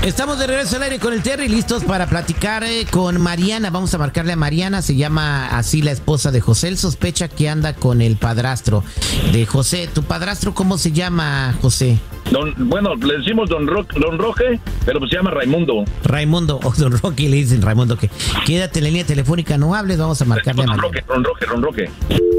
Estamos de regreso al aire con el Terry, listos para platicar con Mariana. Vamos a marcarle a Mariana, se llama así la esposa de José. Él sospecha que anda con el padrastro de José. ¿Tu padrastro cómo se llama, José? Bueno, le decimos Don Roque, pero pues se llama Raimundo. Raimundo, o Don Roque, le dicen Raimundo. Que quédate en la línea telefónica, no hables, vamos a marcarle a Mariana. Don Roque.